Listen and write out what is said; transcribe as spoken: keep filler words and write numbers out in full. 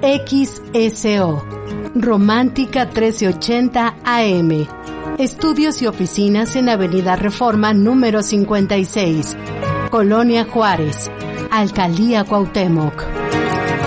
X S O, Romántica trece ochenta A M. Estudios y oficinas en Avenida Reforma número cincuenta y seis, Colonia Juárez, Alcaldía Cuauhtémoc.